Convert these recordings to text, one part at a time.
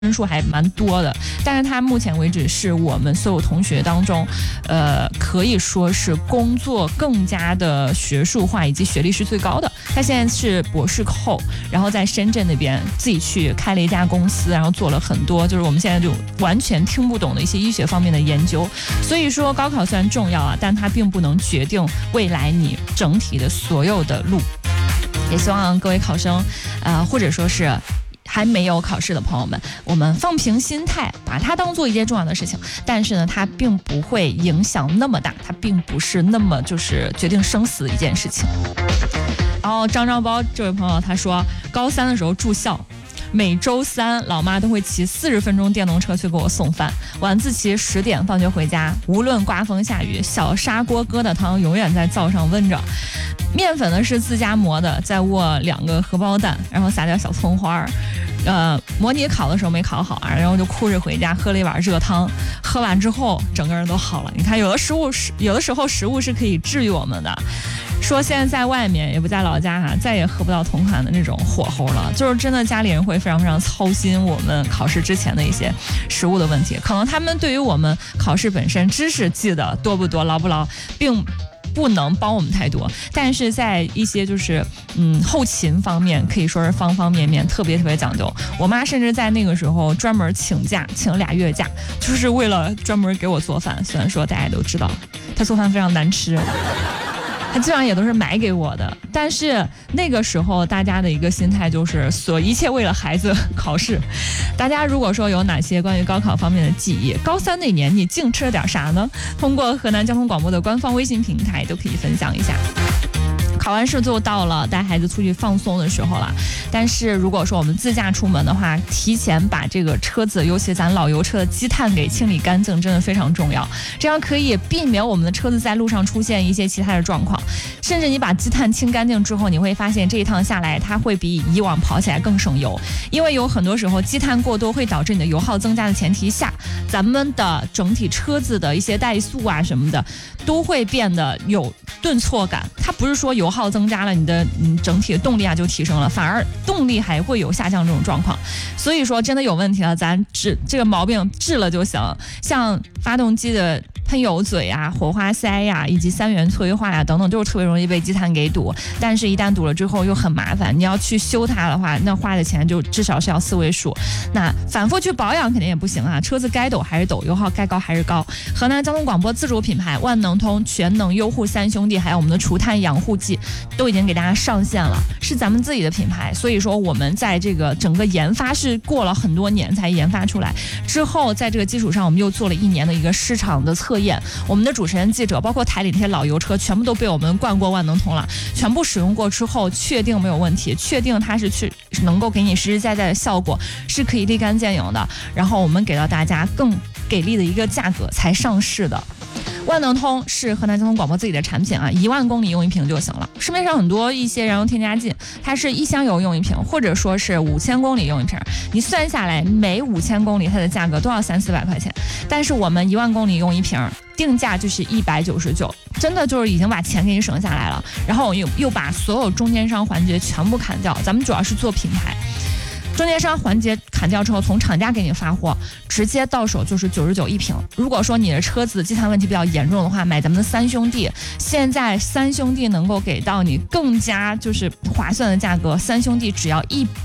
分数还蛮多的，但是他目前为止是我们所有同学当中，可以说是工作更加的学术化以及学历是最高的。他现在是博士后，然后在深圳那边自己去开了一家公司，然后做了很多就是我们现在就完全听不懂的一些医学方面的研究。所以说高考虽然重要啊，但它并不能决定未来你整体的所有的路。也希望各位考生，或者说是还没有考试的朋友们，我们放平心态，把它当做一件重要的事情。但是呢，它并不会影响那么大，它并不是那么就是决定生死的一件事情。然后张包这位朋友他说，高3的时候住校，每周3老妈都会骑40分钟电动车去给我送饭，晚自习10点放学回家，无论刮风下雨，小砂锅疙瘩汤永远在灶上温着。面粉呢是自家磨的，再握2个荷包蛋，然后撒点小葱花。模拟考的时候没考好啊，然后就哭着回家喝了一碗热汤，喝完之后整个人都好了。你看，有的时候食物是可以治愈我们的。说现在在外面也不在老家哈，再也喝不到同款的那种火候了，就是真的家里人会非常非常操心我们考试之前的一些食物的问题。可能他们对于我们考试本身知识记得多不多、牢不牢，并不能帮我们太多，但是在一些就是后勤方面可以说是方方面面特别讲究。我妈甚至在那个时候专门请了2月假，就是为了专门给我做饭。虽然说大家都知道她做饭非常难吃，他基本上也都是买给我的，但是那个时候大家的一个心态就是一切为了孩子考试。大家如果说有哪些关于高考方面的记忆，高3那年你净吃了点啥呢？通过河南交通广播的官方微信平台都可以分享一下。考完试就到了带孩子出去放松的时候了，但是如果说我们自驾出门的话，提前把这个车子，尤其咱老油车的积碳给清理干净，真的非常重要。这样可以避免我们的车子在路上出现一些其他的状况。甚至你把积碳清干净之后，你会发现这一趟下来，它会比以往跑起来更省油。因为有很多时候积碳过多会导致你的油耗增加的前提下，咱们的整体车子的一些怠速啊什么的，都会变得有顿挫感。它不是说油耗增加了，你的整体的动力啊就提升了，反而动力还会有下降这种状况。所以说真的有问题了，咱这个毛病治了就行。像发动机的喷油嘴啊、火花塞呀、以及三元催化呀等等，都是特别容易被积碳给堵。但是一旦堵了之后又很麻烦，你要去修它的话，那花的钱就至少是要4位数。那反复去保养肯定也不行啊，车子该抖还是抖，油耗该高还是高。河南交通广播自主品牌万能通全能优护3兄弟，还有我们的除碳养护剂都已经给大家上线了，是咱们自己的品牌。所以说我们在这个整个研发是过了很多年才研发出来，之后在这个基础上我们又做了1年的一个市场的测验。我们的主持人、记者包括台里那些老油车全部都被我们灌过万能通了，全部使用过之后确定没有问题，确定它是能够给你实实在在的效果，是可以立竿见影的，然后我们给到大家更给力的一个价格才上市的。万能通是河南交通广播自己的产品啊，1万公里用1瓶就行了。市面上很多一些燃油添加剂，它是1箱油用1瓶，或者说是5000公里用1瓶，你算下来每5000公里它的价格都要300-400块钱，但是我们1万公里用1瓶，定价就是199，真的就是已经把钱给你省下来了。然后又把所有中间商环节全部砍掉，咱们主要是做品牌。中间商环节砍掉之后，从厂家给你发货，直接到手就是99一瓶。如果说你的车子积碳问题比较严重的话，买咱们的3兄弟，现在3兄弟能够给到你更加就是划算的价格，3兄弟只要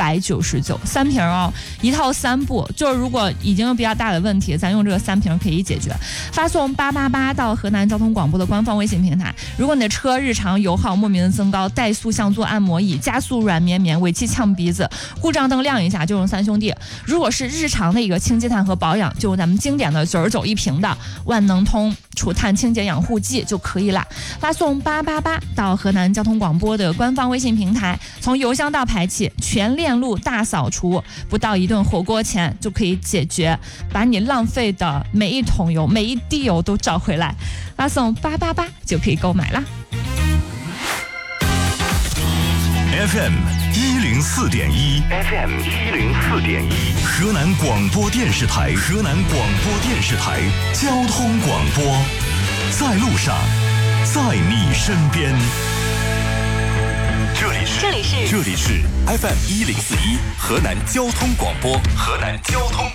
199，3瓶哦，1套3部，就是如果已经有比较大的问题，咱用这个3瓶可以解决。发送888到河南交通广播的官方微信平台。如果你的车日常油耗莫名的增高，怠速像做按摩椅，加速软绵绵，尾气呛鼻子，故障灯亮一下就用3兄弟。如果是日常的一个清积碳和保养，就用咱们经典的99一瓶的万能通除碳清洁养护剂就可以了。发送888到河南交通广播的官方微信平台，从油箱到排气全链路大扫除，不到1顿火锅钱就可以解决，把你浪费的每一桶油每一滴油都找回来。发送888就可以购买啦。 FM 104.1 FM 104.1，河南广播电视台，河南广播电视台交通广播，在路上，在你身边。 这里是 FM 1041河南交通广播，河南交通。